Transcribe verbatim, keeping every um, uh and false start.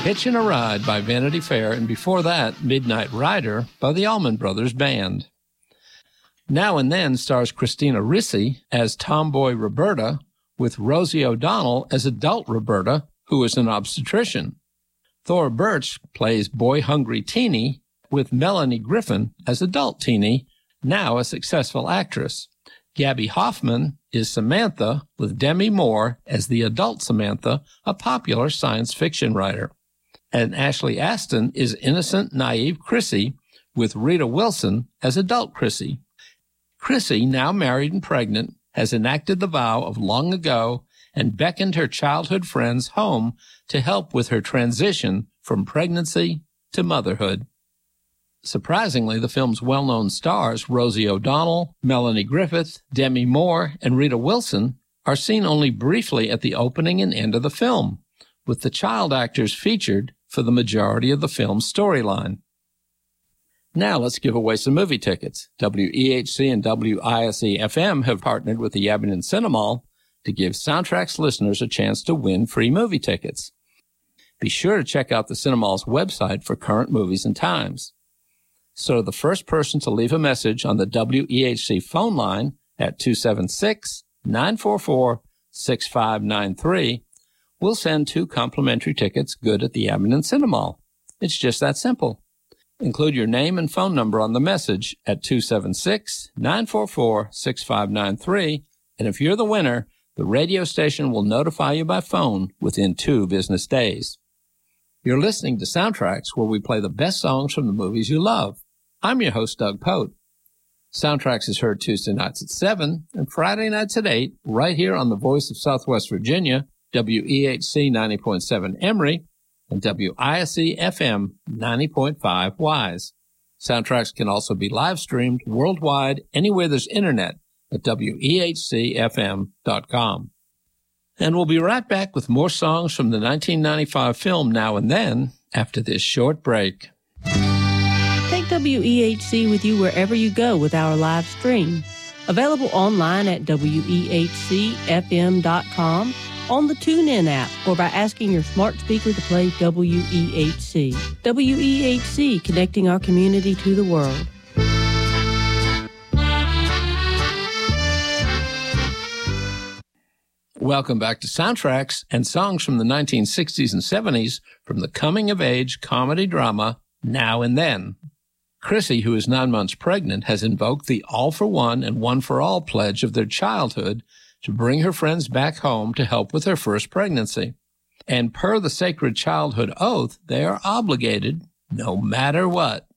Hitchin' a Ride by Vanity Fair, and before that, Midnight Rider by the Allman Brothers Band. Now and Then stars Christina Ricci as tomboy Roberta, with Rosie O'Donnell as adult Roberta, who is an obstetrician. Thora Birch plays boy-hungry Teenie, with Melanie Griffin as adult Teenie, now a successful actress. Gabby Hoffman is Samantha, with Demi Moore as the adult Samantha, a popular science fiction writer. And Ashley Aston is innocent, naive Chrissy, with Rita Wilson as adult Chrissy. Chrissy, now married and pregnant, has enacted the vow of long ago and beckoned her childhood friends home to help with her transition from pregnancy to motherhood. Surprisingly, the film's well-known stars, Rosie O'Donnell, Melanie Griffith, Demi Moore, and Rita Wilson, are seen only briefly at the opening and end of the film, with the child actors featured for the majority of the film's storyline. Now let's give away some movie tickets. W E H C and W I S E F M have partnered with the Yabington Cinemall to give Soundtracks listeners a chance to win free movie tickets. Be sure to check out the Cinemall's website for current movies and times. So the first person to leave a message on the W E H C phone line at two seven six, nine four four, six five nine three will send two complimentary tickets good at the Yabington Cinemall. It's just that simple. Include your name and phone number on the message at two seven six, nine four four, six five nine three, and if you're the winner, the radio station will notify you by phone within two business days. You're listening to Soundtracks, where we play the best songs from the movies you love. I'm your host, Doug Pote. Soundtracks is heard Tuesday nights at seven and Friday nights at eight, right here on the Voice of Southwest Virginia, W E H C ninety point seven Emory, and W I S E F M ninety point five Wise. Soundtracks can also be live streamed worldwide anywhere there's internet at W E H C F M dot com. And we'll be right back with more songs from the nineteen ninety-five film Now and Then after this short break. Take W E H C with you wherever you go with our live stream. Available online at W E H C F M dot com, on the TuneIn app, or by asking your smart speaker to play W E H C. W E H C, connecting our community to the world. Welcome back to Soundtracks and songs from the nineteen sixties and seventies from the coming-of-age comedy drama Now and Then. Chrissy, who is nine months pregnant, has invoked the all-for-one and one-for-all pledge of their childhood to bring her friends back home to help with her first pregnancy. And per the sacred childhood oath, they are obligated, no matter what,